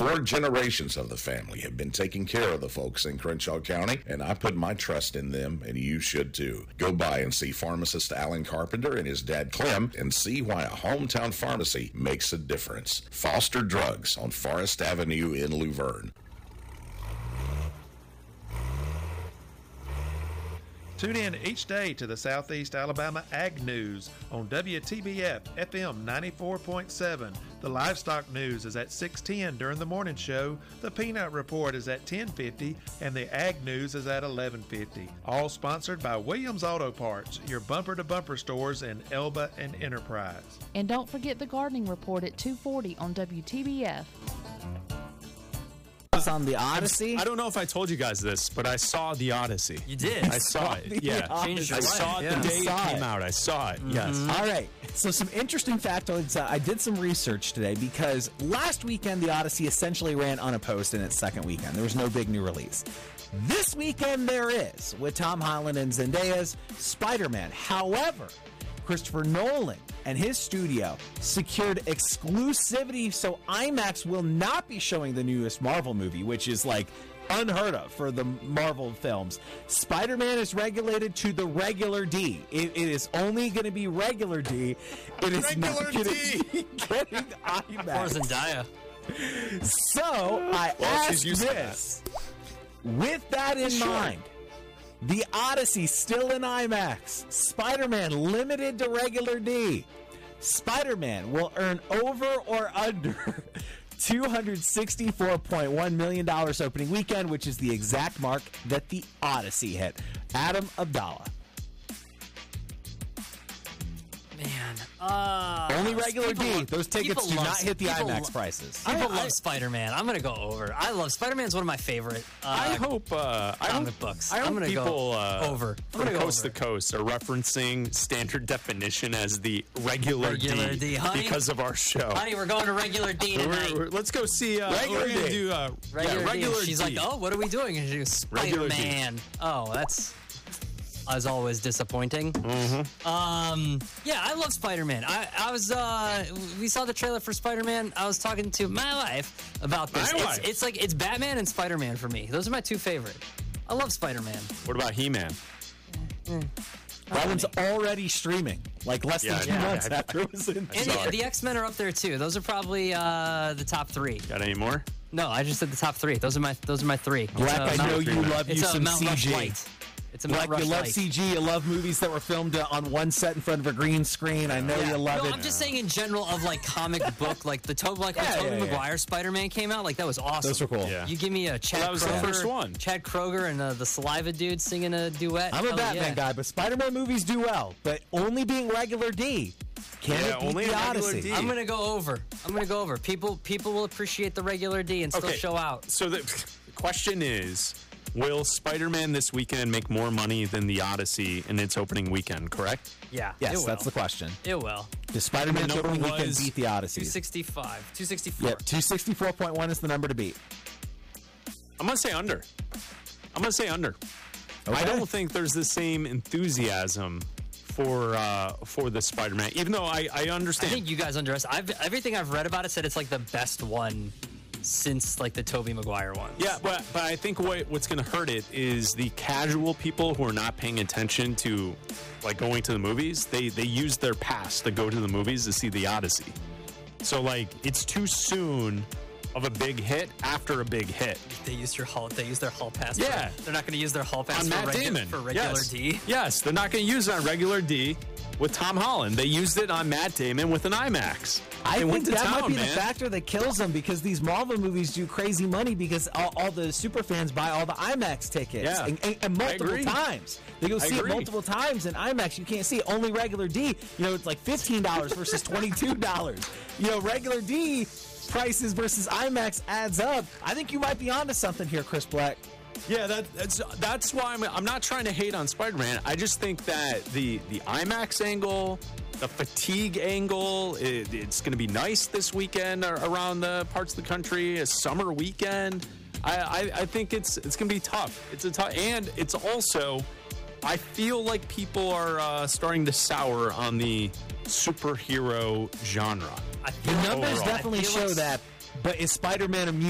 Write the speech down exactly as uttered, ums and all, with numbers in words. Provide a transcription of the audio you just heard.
Four generations of the family have been taking care of the folks in Crenshaw County, and I put my trust in them, and you should too. Go by and see pharmacist Alan Carpenter and his dad Clem and see why a hometown pharmacy makes a difference. Foster Drugs on Forest Avenue in Luverne. Tune in each day to the Southeast Alabama Ag News on W T B F F M ninety-four point seven. The Livestock News is at six ten during the morning show. The Peanut Report is at ten fifty, and the Ag News is at eleven fifty. All sponsored by Williams Auto Parts, your bumper-to-bumper stores in Elba and Enterprise. And don't forget the Gardening Report at two forty on W T B F. On the Odyssey. I don't know if I told you guys this, but I saw the Odyssey. You did? I saw it. Yeah. Changed your I life. saw it Yeah. the day it Saw came it. out. I saw it. Mm-hmm. Yes. All right. So some interesting factoids. Uh, I did some research today because last weekend the Odyssey essentially ran unopposed in its second weekend. There was no big new release. This weekend there is, with Tom Holland and Zendaya's Spider-Man. However, Christopher Nolan and his studio secured exclusivity, so IMAX will not be showing the newest Marvel movie, which is like unheard of for the Marvel films. Spider-Man is regulated to the regular D. It, it is only going to be regular D. It is Regular not going D. to be getting Or IMAX. Zendaya. So I Well, she's asked used to this. With that in Sure. mind, the Odyssey still in IMAX. Spider-Man limited to regular D. Spider-Man will earn over or under two hundred sixty-four point one million dollars opening weekend, which is the exact mark that the Odyssey hit. Adam Abdallah. Man. Uh, Only regular people D. love- Those tickets people do love- not hit the people IMAX lo- prices. People I- love I- Spider-Man. I'm going to go over. I love Spider-Man's one of my favorite uh, I hope. Uh, I comic hope, books. I hope I'm gonna people go uh, over. I'm from gonna go coast over. to coast are referencing standard definition as the regular, Regular D, honey. because of our show. Honey, we're going to regular D We're- tonight. we're- let's go see. Uh, Regular we're gonna D. do uh, regular, yeah, regular D. She's D. like, oh, what are we doing? And she goes, Regular D. Spider-Man. Oh, that's, as always, disappointing. Mm-hmm. Um, yeah, I love Spider-Man. I, I was, uh, we saw the trailer for Spider-Man. I was talking to my wife about this. My it's, wife. it's like, it's Batman and Spider-Man for me. Those are my two favorite. I love Spider-Man. What about He-Man? That one's already streaming, like less Yeah, than two yeah, months I- after it was in. And Sorry. the, the X-Men are up there too. Those are probably uh, the top three. Got any more? No, I just said the top three. Those are my those are my three. Black, It's, uh, I know Mount- you love you It's a some Mount C Rush G. Light. It's a Black, Mount Rush you love Light. C G. You love movies that were filmed uh, on one set in front of a green screen. I know Yeah. you love no, it. I'm just saying in general of like comic book, like the Tobey, like when Yeah, Tobey yeah, yeah. Maguire Spider-Man came out, like that was awesome. Those were cool. Yeah. You give me a Chad Well, that was the Kroger, first one. Chad Kroger and uh, the Saliva Dude singing a duet. I'm a Hell Batman yeah. guy, but Spider-Man movies do well. But only being regular D. Can Yeah, it beat only the a regular Odyssey? D. I'm gonna go over. I'm gonna go over. People people will appreciate the regular D and still Okay. show out. So the question is, will Spider-Man this weekend make more money than the Odyssey in its opening weekend, correct? Yeah. Yes, it will. that's the question. It will. Does Spider-Man's The number opening weekend was beat the Odyssey? two sixty-five. two sixty-four. Yep, two sixty-four point one is the number to beat. I'm gonna say under. I'm gonna say under. I Okay. don't think there's the same enthusiasm for uh, for the Spider-Man, even though I, I I understand. think you guys underestimate. I've, everything I've read about it said it's like the best one since like the Tobey Maguire one. Yeah, but but I think what what's going to hurt it is the casual people who are not paying attention to like going to the movies. They they use their pass to go to the movies to see the Odyssey. So like it's too soon of a big hit after a big hit. They used your hall. They used their hall pass. Yeah. For, they're not going to use their hall pass On for, Matt regu- Damon for regular yes. D. Yes, they're not going to use it on regular D with Tom Holland. They used it on Matt Damon with an IMAX. I they think went to that town, might be man. the factor that kills them because these Marvel movies do crazy money because all, all the super fans buy all the IMAX tickets Yeah. and, and, and multiple agree. times. They go I see it agree. multiple times in IMAX. You can't see it. Only regular D. You know, it's like fifteen dollars versus twenty-two dollars. You know, regular D prices versus IMAX adds up. I think you might be onto something here, Chris Black. Yeah, that, that's that's why I'm I'm not trying to hate on Spider-Man. I just think that the the IMAX angle, the fatigue angle, it, it's going to be nice this weekend ar- around the parts of the country. A summer weekend. I, I, I think it's it's going to be tough. It's a tough, and it's also. I feel like people are uh, starting to sour on the superhero genre. I The feel numbers Overall. definitely I feel show like- that, but is Spider-Man immune?